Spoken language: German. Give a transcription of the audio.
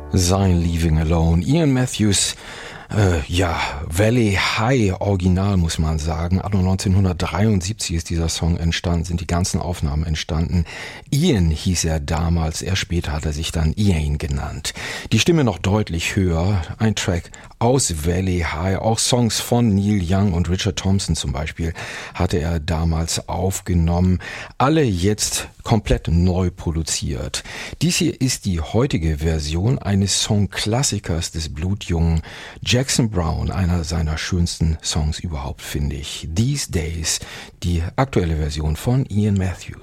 Sein Leaving Alone. Ian Matthews, Valley High Original muss man sagen. Anno 1973 ist dieser Song entstanden, sind die ganzen Aufnahmen entstanden. Ian hieß er damals, erst später hat er sich dann Ian genannt. Die Stimme noch deutlich höher, ein Track aus Valley High, auch Songs von Neil Young und Richard Thompson zum Beispiel hatte er damals aufgenommen. Alle jetzt komplett neu produziert. Dies hier ist die heutige Version eines Songklassikers des blutjungen Jackson Browne, einer seiner schönsten Songs überhaupt, finde ich. These Days, die aktuelle Version von Ian Matthews.